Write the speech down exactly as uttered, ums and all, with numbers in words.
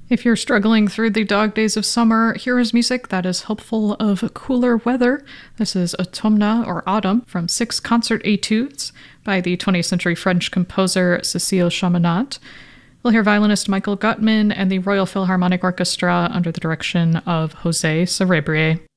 If you're struggling through the dog days of summer, here is music that is hopeful of cooler weather. This is Autumna or Autumn from Six Concert Etudes by the twentieth century French composer Cécile Chaminade. We'll hear violinist Michael Gutman and the Royal Philharmonic Orchestra under the direction of José Cerebrier.